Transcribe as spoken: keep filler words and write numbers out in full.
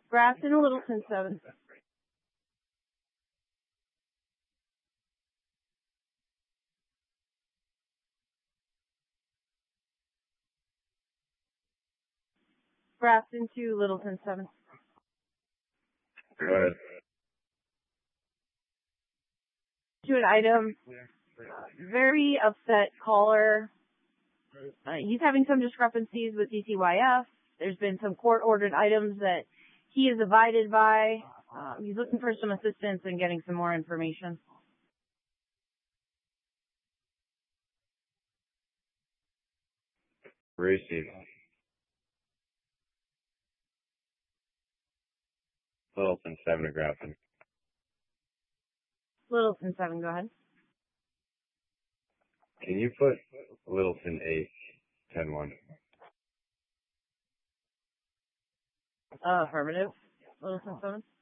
Grafton and Littleton, seven. Grafton to Littleton, seven. Go ahead. To an item, very upset caller. Uh, he's having some discrepancies with D C Y F. There's been some court-ordered items that he is abided by. Um, he's looking for some assistance in getting some more information. Receive. Littleton, seven to Grafton. Littleton, seven, go ahead. Can you put Littleton, eight, ten, one? Uh, affirmative. Littleton, seven.